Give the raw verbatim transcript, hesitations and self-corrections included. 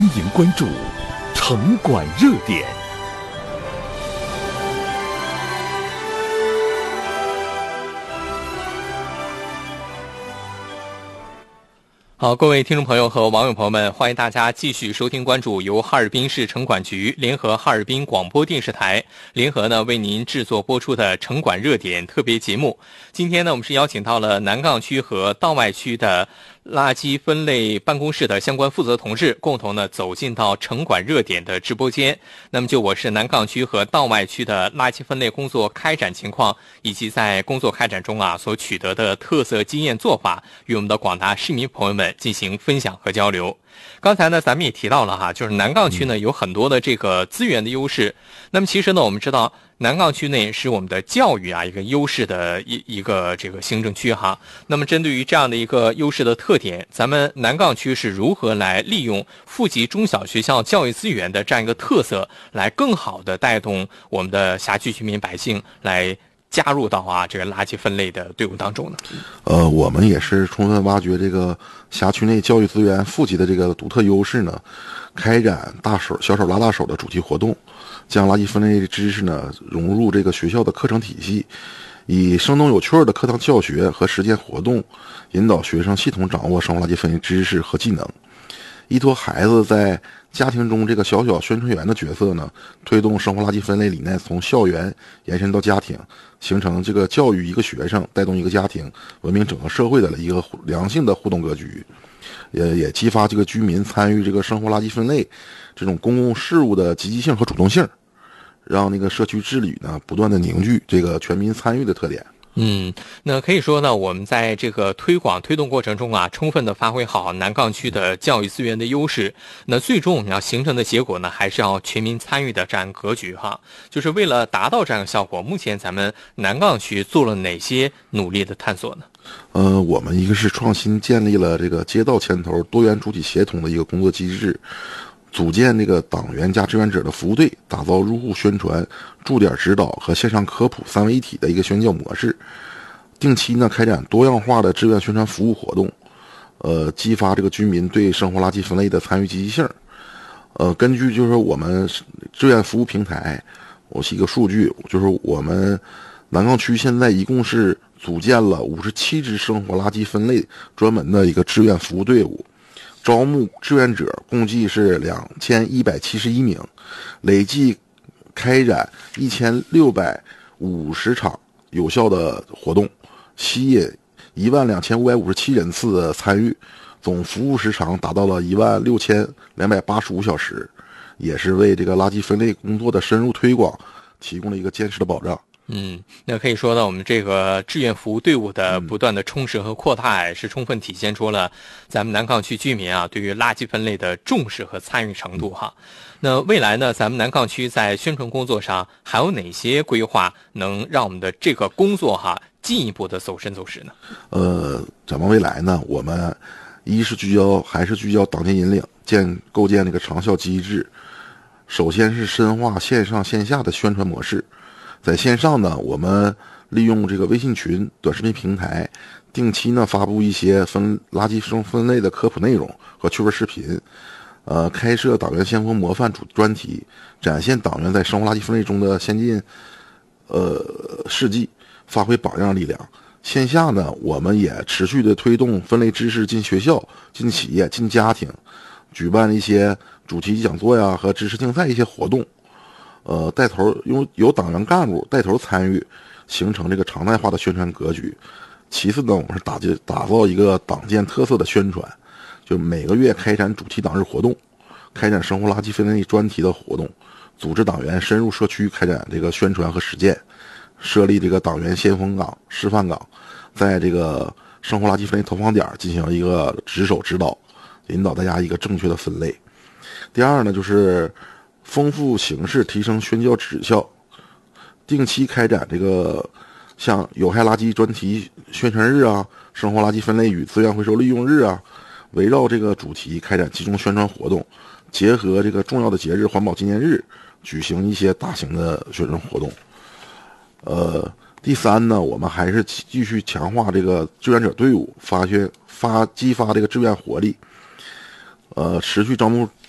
欢迎关注城管热点。 好，各位听众朋友和网友朋友们，欢迎大家继续收听关注由哈尔滨市城管局联合哈尔滨广播电视台联合呢为您制作播出的城管热点特别节目。今天呢，我们是邀请到了南岗区和道外区的垃圾分类办公室的相关负责同志，共同呢走进到城管热点的直播间。那么就我市南岗区和道外区的垃圾分类工作开展情况，以及在工作开展中啊所取得的特色经验做法，与我们的广大市民朋友们进行分享和交流。刚才呢咱们也提到了哈，就是南岗区呢有很多的这个资源的优势。那么其实呢我们知道南岗区内是我们的教育啊一个优势的一一个这个行政区哈。那么针对于这样的一个优势的特点，咱们南岗区是如何来利用附级中小学校教育资源的这样一个特色，来更好的带动我们的辖区居民百姓来加入到啊这个垃圾分类的队伍当中呢？ 呃，我们也是充分挖掘这个辖区内教育资源富集的这个独特优势呢，开展大手小手拉大手的主题活动，将垃圾分类知识呢融入这个学校的课程体系，以生动有趣的课堂教学和实践活动，引导学生系统掌握生活垃圾分类知识和技能，依托孩子在家庭中这个小小宣传员的角色呢，推动生活垃圾分类理念从校园延伸到家庭，形成这个教育一个学生带动一个家庭文明整个社会的一个良性的互动格局，也也激发这个居民参与这个生活垃圾分类这种公共事务的积极性和主动性，让那个社区治理呢不断的凝聚这个全民参与的特点。 嗯，那可以说呢，我们在这个推广推动过程中啊，充分的发挥好南岗区的教育资源的优势。那最终我们要形成的结果呢，还是要全民参与的这样格局哈。就是为了达到这样的效果，目前咱们南岗区做了哪些努力的探索呢？ 呃，我们一个是创新建立了这个街道牵头多元主体协同的一个工作机制，组建这个党员加志愿者的服务队，打造入户宣传、驻点指导和线上科普三位一体的一个宣教模式。定期呢开展多样化的志愿宣传服务活动，呃，激发这个居民对生活垃圾分类的参与积极性。呃，根据就是我们志愿服务平台，我是一个数据，就是我们南岗区现在一共是组建了五十七支生活垃圾分类专门的一个志愿服务队伍。招募志愿者共计是两千一百七十一名，累计开展一千六百五十场有效的活动，吸引一万两千五百五十七人次的参与，总服务时长达到了一万六千两百八十五小时，也是为这个垃圾分类工作的深入推广提供了一个坚实的保障。 嗯，那可以说呢，我们这个志愿服务队伍的不断的充实和扩大，也是充分体现出了咱们南岗区居民啊对于垃圾分类的重视和参与程度哈。那未来呢，咱们南岗区在宣传工作上还有哪些规划，能让我们的这个工作哈进一步的走深走实呢？ 呃，展望未来呢，我们一是聚焦，还是聚焦党建引领，建构建这个长效机制。首先是深化线上线下的宣传模式。在线上呢，我们利用这个微信群、短视频平台，定期呢发布一些分垃圾生分类的科普内容和趣味视频，呃，开设党员先锋模范主专题，展现党员在生活垃圾分类中的先进呃事迹，发挥榜样力量。线下呢，我们也持续的推动分类知识进学校、进企业、进家庭，举办一些主题讲座呀和知识竞赛一些活动。呃，带头由由党员干部带头参与，形成这个常态化的宣传格局。其次呢，我们是打造打造一个党建特色的宣传，就每个月开展主题党日活动，开展生活垃圾分类专题的活动，组织党员深入社区开展这个宣传和实践，设立这个党员先锋岗、示范岗，在这个生活垃圾分类投放点进行一个值守指导，引导大家一个正确的分类。第二呢，就是丰富形式，提升宣教指效，定期开展这个像有害垃圾专题宣传日啊、生活垃圾分类与资源回收利用日啊，围绕这个主题开展集中宣传活动，结合这个重要的节日、环保纪念日，举行一些大型的宣传活动。呃，第三呢，我们还是继续强化这个志愿者队伍，发掘发激发这个志愿活力。呃，持续招募